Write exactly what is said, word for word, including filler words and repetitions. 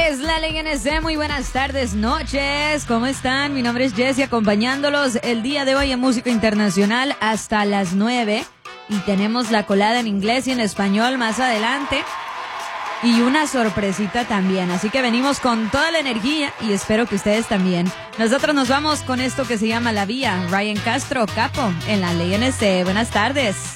Es la Ley N S, muy buenas tardes, noches, ¿cómo están? Mi nombre es Jessie, acompañándolos el día de hoy en Música Internacional hasta las nueve. Y tenemos la colada en inglés y en español más adelante. Y una sorpresita también, así que venimos con toda la energía y espero que ustedes también. Nosotros nos vamos con esto que se llama La Vía. Ryan Castro, capo, en la Ley N S. Buenas tardes.